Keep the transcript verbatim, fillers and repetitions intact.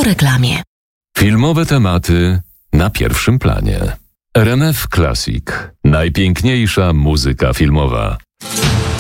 Po reklamie. Filmowe tematy na pierwszym planie. R M F Classic. Najpiękniejsza muzyka filmowa.